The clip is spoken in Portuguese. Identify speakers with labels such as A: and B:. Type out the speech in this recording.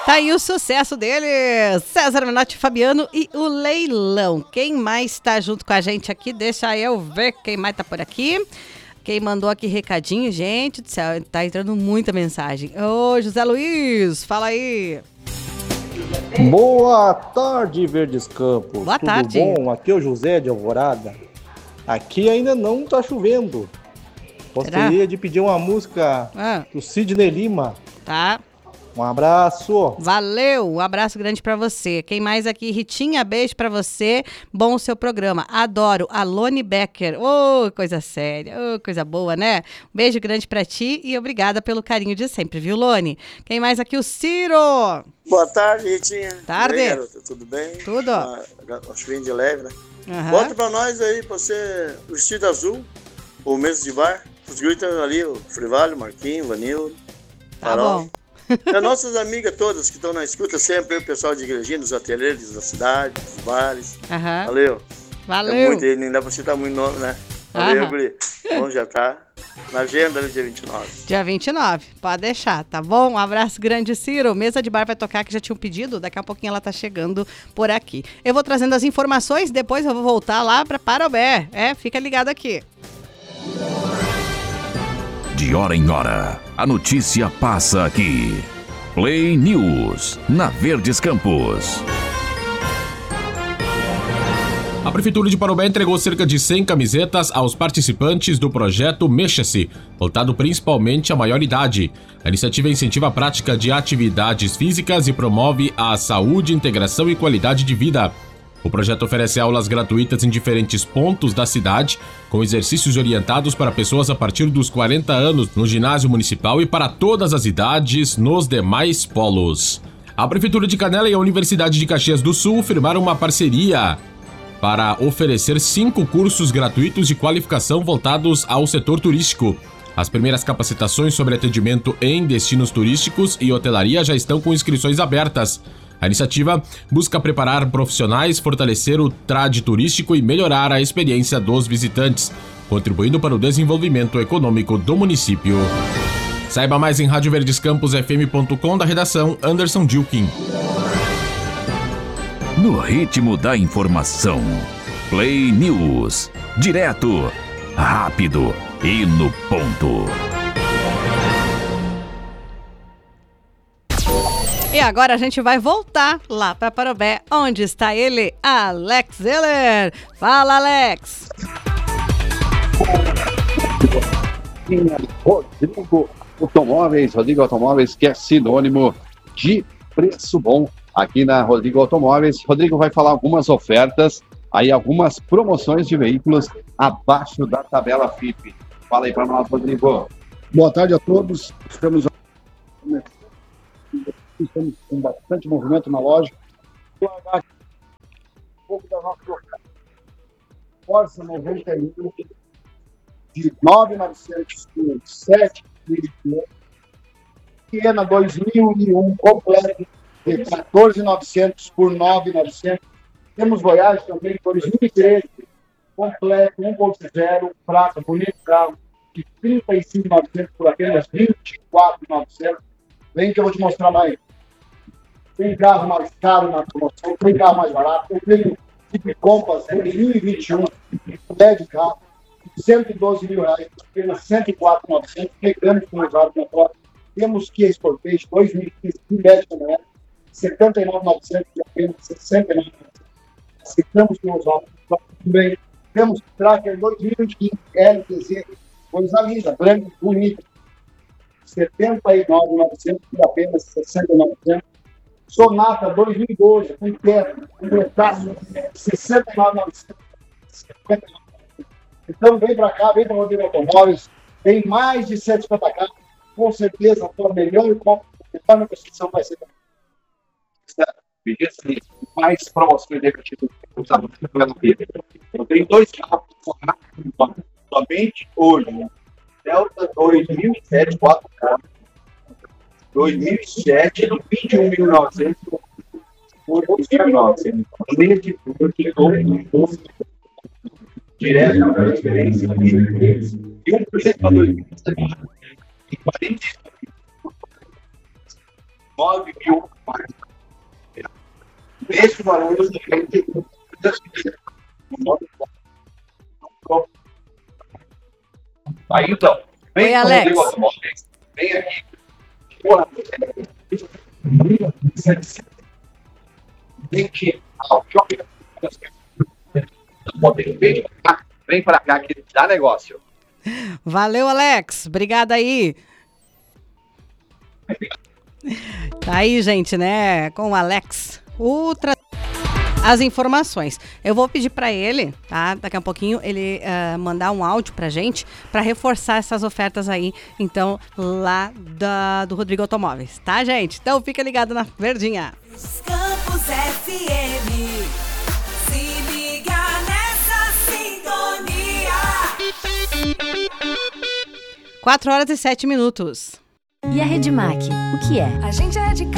A: Tá aí o sucesso deles, César Menotti e Fabiano e o Leilão. Quem mais tá junto com a gente aqui? Deixa eu ver quem mais tá por aqui. Quem mandou aqui recadinho, gente do céu, tá entrando muita mensagem. Ô, José Luiz, fala aí.
B: Boa tarde, Verdes Campos.
A: Boa tarde.
B: Tudo bom? Aqui é o José de Alvorada. Aqui ainda não tá chovendo. Gostaria de pedir uma música do Sidney Lima.
A: Tá.
B: Um abraço.
A: Valeu, um abraço grande pra você. Quem mais aqui? Ritinha, beijo pra você. Bom o seu programa. Adoro. Alone Becker. Ô, coisa séria. Ô, coisa boa, né? Um beijo grande pra ti e obrigada pelo carinho de sempre, viu, Lone? Quem mais aqui? O Ciro.
C: Boa tarde, Ritinha.
A: Tarde.
C: E aí, garota, tudo bem?
A: Tudo.
C: Uma chuvinha de leve, né?
A: Uhum.
C: Bota pra nós aí, pra você, o vestido azul, o mesa de bar. Os gritos ali, o Frivalho, o Marquinho, o Vanildo, Farol.
A: Bom.
C: As nossas amigas todas que estão na escuta sempre, o pessoal de igrejinha, dos ateliês da cidade, dos bares.
A: Uhum.
C: Valeu.
A: Valeu.
C: É muito, nem dá pra citar muito nome, né? Valeu, guri. Bom, já tá na agenda no dia 29.
A: Dia 29, pode deixar, tá bom? Um abraço grande, Ciro. Mesa de bar vai tocar, que já tinha um pedido, daqui a pouquinho ela tá chegando por aqui. Eu vou trazendo as informações, depois eu vou voltar lá pra Parobé. Fica ligado aqui.
D: De hora em hora, a notícia passa aqui. Play News, na Verdes Campos.
E: A Prefeitura de Parobé entregou cerca de 100 camisetas aos participantes do projeto Mexa-se, voltado principalmente à maior idade. A iniciativa incentiva a prática de atividades físicas e promove a saúde, integração e qualidade de vida. O projeto oferece aulas gratuitas em diferentes pontos da cidade, com exercícios orientados para pessoas a partir dos 40 anos no ginásio municipal e para todas as idades nos demais polos. A Prefeitura de Canela e a Universidade de Caxias do Sul firmaram uma parceria para oferecer 5 cursos gratuitos de qualificação voltados ao setor turístico. As primeiras capacitações sobre atendimento em destinos turísticos e hotelaria já estão com inscrições abertas. A iniciativa busca preparar profissionais, fortalecer o trade turístico e melhorar a experiência dos visitantes, contribuindo para o desenvolvimento econômico do município. Saiba mais em radioverdescamposfm.com, da redação Anderson Dilkin.
D: No ritmo da informação, Play News, direto, rápido e no ponto.
A: E agora a gente vai voltar lá para Parobé, onde está ele, Alex Zeller. Fala, Alex!
F: Rodrigo Automóveis, que é sinônimo de preço bom aqui na Rodrigo Automóveis. Rodrigo vai falar algumas ofertas, aí algumas promoções de veículos abaixo da tabela FIPE. Fala aí para nós, Rodrigo.
G: Boa tarde a todos. Estamos com bastante movimento na loja. Vou largar aqui um pouco da nossa oferta. Força 91 de 9.900 por 7.500. Siena 2001 completo de 14.900 por 9.900. Temos Voyage também 2013 completo 1.0 prata, bonito carro de 35.900 por apenas 24.900. Vem que eu vou te mostrar mais. Tem carro mais caro na promoção, tem carro mais barato. Eu tenho Jeep Compass 2021, de carro, R$112 mil, apenas 104.900, pegando com usado na porta. Temos Kia Sportage 2015, médico na época, 79.900 e apenas 69.900. Aceitamos com usado também. Temos Tracker 2015, LTZ, coisa linda, branco, bonito, 79.900 e apenas 69.900. Sonata 2012, com teto, com detalhe, 69.900. Então vem para cá, vem para o Rodrigo Automóveis, tem mais de 750 carros, com certeza a tua melhor negociação vai ser.
F: Mais promoções negativas. Eu tenho 2 carros somente hoje, né? Delta 2007, 4 carros. 2007, 21.900 por 21.900. Linha de direto na transferência e 1% para 2007 e 49 mil mais Esse barulho de gente. Aí então,
A: Oi, Alex.
F: Vem aqui. Porra. Vem pra cá que dá negócio.
A: Valeu, Alex. Obrigada aí. Tá aí, gente, né? Com o Alex. As informações. Eu vou pedir pra ele, tá? Daqui a pouquinho ele mandar um áudio pra gente pra reforçar essas ofertas aí, então, lá do Rodrigo Automóveis, tá, gente? Então fica ligado na Verdinha.
H: Campus FM, se liga nessa sintonia.
A: 4 horas e 7 minutos.
I: E a Redmac, o que é?
H: A gente é de